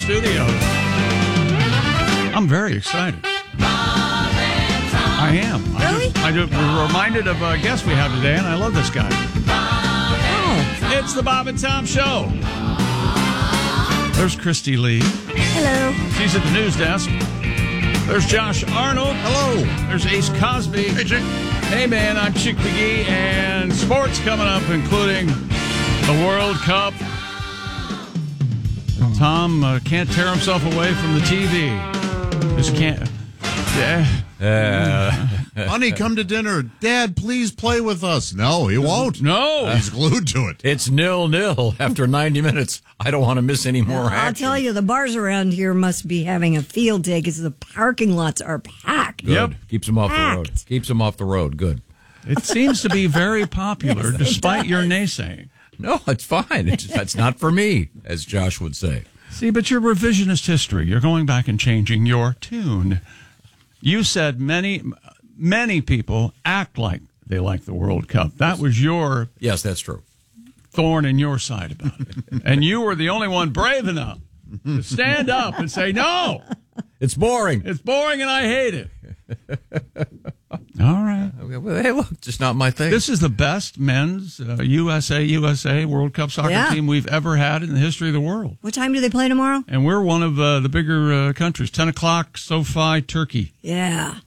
studios. I'm very excited. I am. Really? We're reminded of a guest we have today, and I love this guy. Oh. It's the Bob and Tom Show. There's Christy Lee. Hello. She's at the news desk. There's Josh Arnold. Hello. There's Ace Cosby. Hey, Chick. Hey, man, I'm Chick McGee, and sports coming up, including the World Cup. Tom can't tear himself away from the TV. Just can't. Honey, come to dinner. Dad, please play with us. No, he won't. No. He's glued to it. It's 0-0 after 90 minutes. I don't want to miss any more action. I'll tell you, the bars around here must be having a field day because the parking lots are packed. Good. Yep. Keeps them off the road. Packed. Keeps them off the road. Good. It seems to be very popular, Yes, it despite your does. naysaying. No, it's fine. That's not for me, as Josh would say. See, but your revisionist history, you're going back and changing your tune. You said many people act like they like the World Cup. That was your Yes, that's true. thorn in your side about it. And you were the only one brave enough to stand up and say, no, It's boring. it's boring and I hate it. All right. Hey, look, just not my thing. This is the best men's USA World Cup soccer Yeah. team we've ever had in the history of the world. What time do they play tomorrow? And we're one of the bigger countries. 10 o'clock, SoFi, Turkey. Yeah.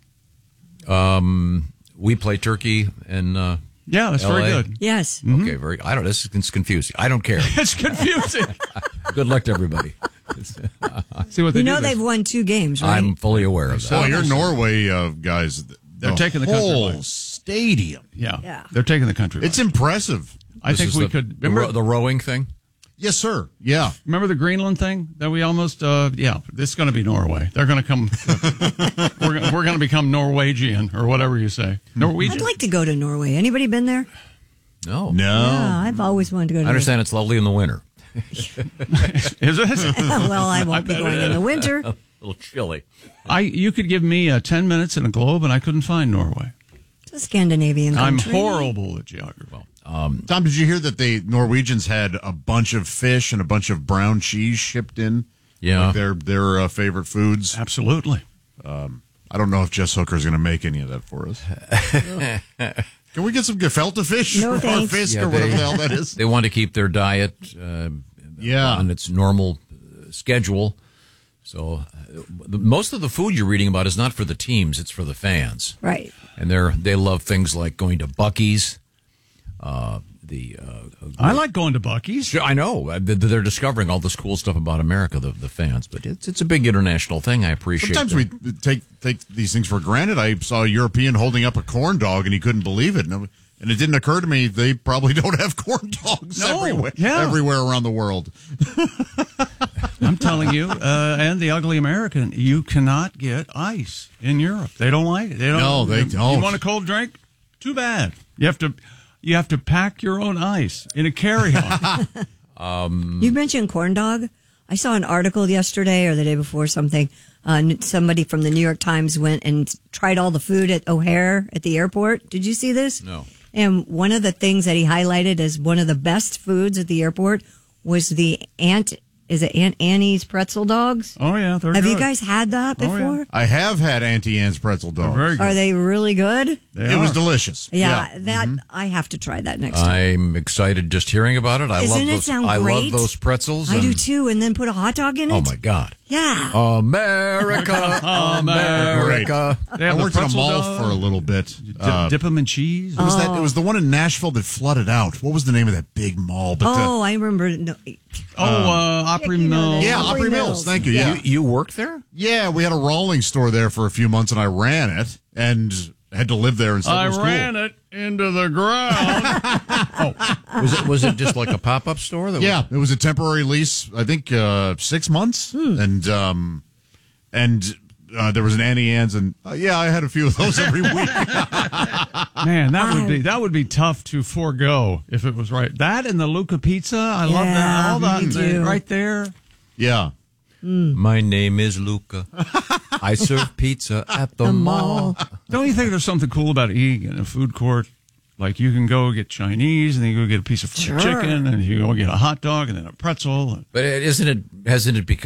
We play Turkey and Yeah, that's very LA. good. Yes. okay, very. I don't. This is confusing. I don't care. It's confusing. Good luck to everybody. See what they You do. know they've won 2 games, right? I'm fully aware of that. Oh, you're Norway guys. They're taking the country whole line. stadium. Yeah. Yeah. They're taking the country. It's line. impressive. I This think is we the- could. the rowing thing. Yes, sir. Yeah. Remember the Greenland thing that we almost, yeah, this is going to be Norway. They're going to come, we're going to become Norwegian or whatever you say. Norwegian. I'd like to go to Norway. Anybody been there? No. Yeah, I've always wanted to go to I understand it's lovely in the winter. Is it? Well, I won't be going in the winter. A little chilly. You could give me 10 minutes in a globe and I couldn't find Norway. It's a Scandinavian I'm country. horrible at geography. Tom, did you hear that the Norwegians had a bunch of fish and a bunch of brown cheese shipped in? Yeah. Like their favorite foods. Absolutely. I don't know if Jess Hooker's going to make any of that for us. Can we get some gefilte fish No, or thanks. fisk Yeah, or whatever the hell that is? They want to keep their diet Yeah. on its normal schedule. So most of the food you're reading about is not for the teams; it's for the fans. Right. And they love things like going to Buc-ee's. I like going to Buc-ee's. I know they're discovering all this cool stuff about America, the fans. But it's a big international thing. I appreciate. Sometimes that. we take these things for granted. I saw a European holding up a corn dog, and he couldn't believe it. And it didn't occur to me they probably don't have corn dogs No, everywhere around the world. I'm telling you, and the ugly American, you cannot get ice in Europe. They don't like it. They don't. No, they don't. You want a cold drink? Too bad. You have to pack your own ice in a carry-on. You mentioned corn dog. I saw an article yesterday or the day before something. Somebody from the New York Times went and tried all the food at O'Hare at the airport. Did you see this? No. And one of the things that he highlighted as one of the best foods at the airport was the Aunt Annie's pretzel dogs? Oh, yeah. They're Have good. you guys had that Oh, yeah. before? I have had Auntie Anne's pretzel dogs. They're very good. Are they really good? It was delicious. Yeah, that I have to try that next time. I'm excited just hearing about it. Doesn't it sound I great? love those pretzels. I do and- too, and then put a hot dog in it. Oh my God. Yeah. America, America. They I have the worked in a pretzel mall dog. for a little bit. Dip them in cheese. It was the one in Nashville that flooded out. What was the name of that big mall? But Oh, I remember. No, Opry you know Mill. that. yeah, Opry Opry Mills. Mills. Thank you. Yeah. You worked there? Yeah, we had a rolling store there for a few months, and I ran it and had to live there instead. I It was ran cool. it into the ground. Was it just like a pop up store? Yeah, it was a temporary lease. I think 6 months, and there was an Annie Ann's, and yeah, I had a few of those every week. Man, that would be tough to forego if it was right. That and the Luca Pizza, I love that. All that me too. right there. Yeah. My name is Luca. I serve pizza at the mall. Don't you think there's something cool about eating in a food court? Like you can go get Chinese, and then you go get a piece of fried Sure. chicken, and you go get a hot dog, and then a pretzel. But hasn't it become